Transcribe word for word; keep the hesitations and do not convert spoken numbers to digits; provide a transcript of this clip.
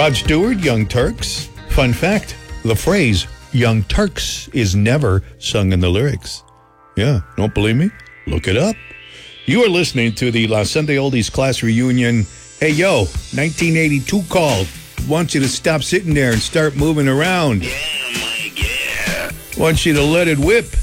Rod Stewart, Young Turks. Fun fact, the phrase Young Turks is never sung in the lyrics. Yeah, don't believe me? Look it up. You are listening to the La Sunday Oldies Class Reunion. Hey, yo, nineteen eighty-two called. Want you to stop sitting there and start moving around. Yeah, Mike, yeah. Want you to let it whip.